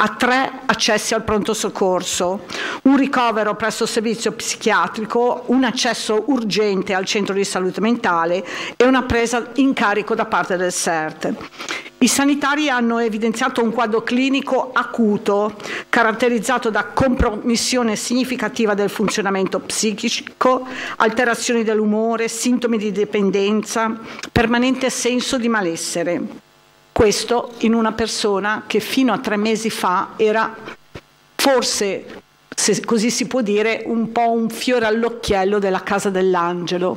ha 3 accessi al pronto soccorso, un ricovero presso il servizio psichiatrico, un accesso urgente al centro di salute mentale e una presa in carico da parte del SERT. I sanitari hanno evidenziato un quadro clinico acuto, caratterizzato da compromissione significativa del funzionamento psichico, alterazioni dell'umore, sintomi di dipendenza, permanente senso di malessere. Questo in una persona che fino a 3 mesi fa era forse, se così si può dire, un po' un fiore all'occhiello della Casa dell'Angelo.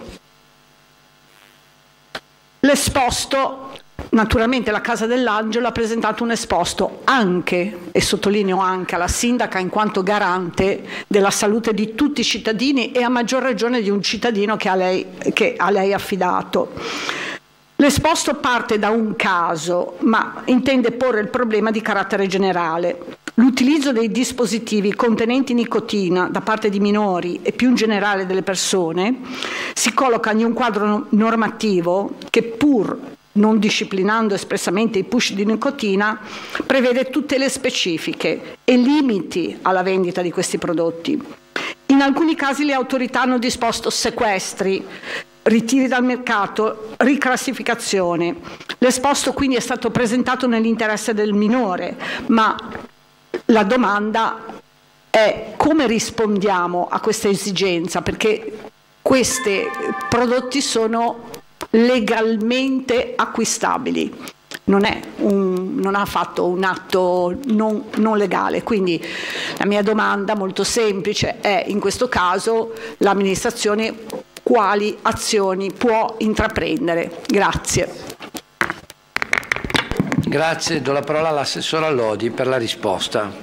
L'esposto, naturalmente la Casa dell'Angelo ha presentato un esposto anche, e sottolineo anche, alla sindaca in quanto garante della salute di tutti i cittadini e a maggior ragione di un cittadino che a lei affidato. L'esposto parte da un caso, ma intende porre il problema di carattere generale. L'utilizzo dei dispositivi contenenti nicotina da parte di minori e più in generale delle persone si colloca in un quadro normativo che, pur non disciplinando espressamente i push di nicotina, prevede tutte le specifiche e limiti alla vendita di questi prodotti. In alcuni casi le autorità hanno disposto sequestri, ritiri dal mercato, riclassificazione. L'esposto quindi è stato presentato nell'interesse del minore, ma la domanda è come rispondiamo a questa esigenza, perché questi prodotti sono legalmente acquistabili, non ha fatto un atto non legale. Quindi la mia domanda molto semplice è: in questo caso l'amministrazione quali azioni può intraprendere? Grazie. Grazie, do la parola all'assessora Lodi per la risposta.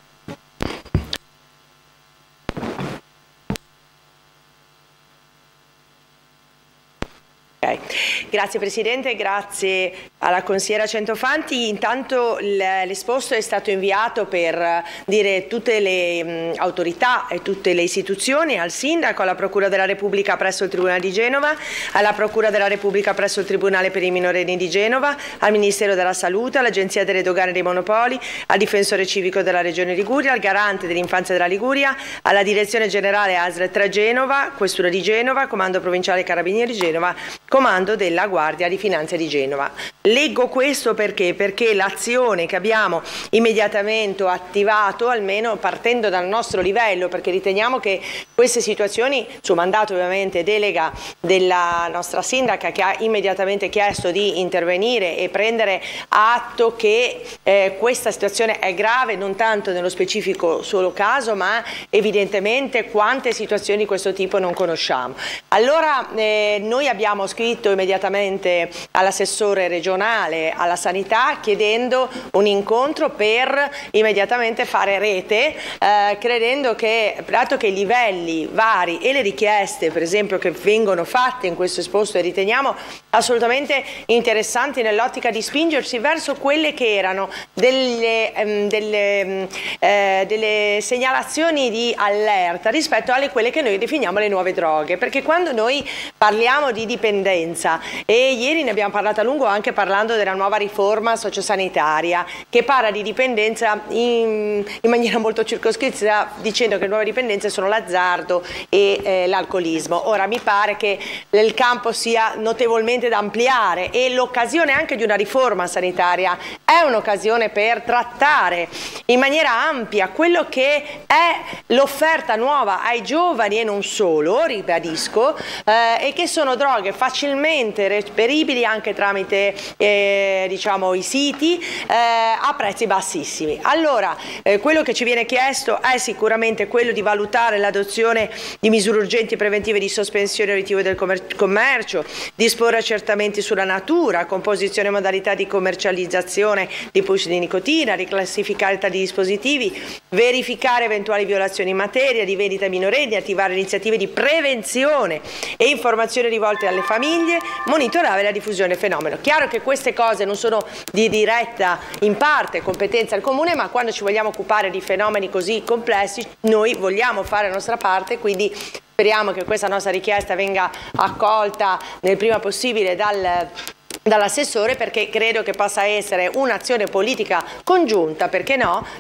Grazie Presidente, grazie alla consigliera Centofanti. Intanto l'esposto è stato inviato per dire tutte le autorità e tutte le istituzioni, al Sindaco, alla Procura della Repubblica presso il Tribunale di Genova, alla Procura della Repubblica presso il Tribunale per i minorenni di Genova, al Ministero della Salute, all'Agenzia delle Dogane e dei Monopoli, al Difensore Civico della Regione Liguria, al Garante dell'Infanzia della Liguria, alla Direzione Generale ASL 3 Genova, Questura di Genova, Comando Provinciale Carabinieri Genova, Comando della Guardia di Finanza di Genova. Leggo questo perché l'azione che abbiamo immediatamente attivato, almeno partendo dal nostro livello, perché riteniamo che queste situazioni, su mandato ovviamente delega della nostra sindaca, che ha immediatamente chiesto di intervenire e prendere atto che questa situazione è grave, non tanto nello specifico solo caso, ma evidentemente quante situazioni di questo tipo non conosciamo. Allora noi abbiamo scritto immediatamente all'assessore regionale alla sanità chiedendo un incontro per immediatamente fare rete, credendo che, dato che i livelli vari e le richieste per esempio che vengono fatte in questo esposto, e riteniamo assolutamente interessanti nell'ottica di spingersi verso quelle che erano delle segnalazioni di allerta rispetto alle quelle che noi definiamo le nuove droghe, perché quando noi parliamo di dipendenza, e ieri ne abbiamo parlato a lungo anche parlando della nuova riforma sociosanitaria che parla di dipendenza in maniera molto circoscritta, dicendo che le nuove dipendenze sono l'azzardo e l'alcolismo. Ora mi pare che il campo sia notevolmente da ampliare, e l'occasione anche di una riforma sanitaria è un'occasione per trattare in maniera ampia quello che è l'offerta nuova ai giovani e non solo, ribadisco, e che sono droghe facilmente reperibili anche tramite diciamo i siti a prezzi bassissimi. Allora quello che ci viene chiesto è sicuramente quello di valutare l'adozione di misure urgenti preventive di sospensione o ritiro del commercio, disporre accertamenti sulla natura, composizione e modalità di commercializzazione di push di nicotina, riclassificare tali dispositivi, verificare eventuali violazioni in materia di vendita ai minorenni, attivare iniziative di prevenzione e informazione rivolte alle famiglie, monitorare la diffusione del fenomeno. Chiaro che queste cose non sono di diretta, in parte, competenza del Comune, ma quando ci vogliamo occupare di fenomeni così complessi noi vogliamo fare la nostra parte, quindi speriamo che questa nostra richiesta venga accolta nel prima possibile dall'assessore, perché credo che possa essere un'azione politica congiunta, perché no,